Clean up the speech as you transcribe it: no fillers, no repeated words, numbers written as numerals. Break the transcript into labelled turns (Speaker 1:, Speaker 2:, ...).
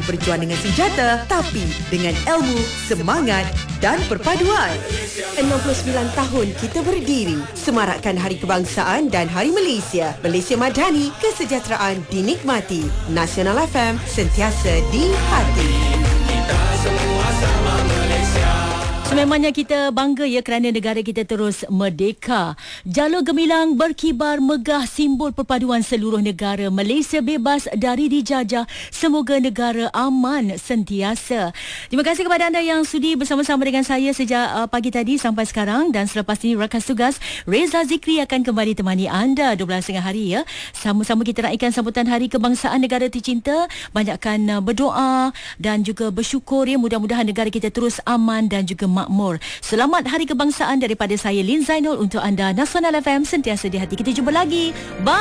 Speaker 1: berjuang dengan senjata tapi dengan ilmu, semangat dan perpaduan. 69 tahun kita berdiri, semarakkan Hari Kebangsaan dan Hari Malaysia. Malaysia Madani, kesejahteraan dinikmati. Nasional FM, sentiasa di hati.
Speaker 2: Kita semua sama Malaysia.
Speaker 3: Sememangnya kita bangga ya kerana negara kita terus merdeka. Jalur gemilang berkibar megah, simbol perpaduan seluruh negara. Malaysia bebas dari dijajah. Semoga negara aman sentiasa. Terima kasih kepada anda yang sudi bersama-sama dengan saya sejak pagi tadi sampai sekarang. Dan selepas ini rakan tugas Reza Zikri akan kembali temani anda 12.30 hari ya. Sama-sama kita raikan sambutan Hari Kebangsaan negara tercinta. Banyakkan berdoa dan juga bersyukur ya. Mudah-mudahan negara kita terus aman dan juga makmur. Selamat Hari Kebangsaan daripada saya Lin Zainul untuk anda. Nasional FM, sentiasa di hati. Kita jumpa lagi. Bye.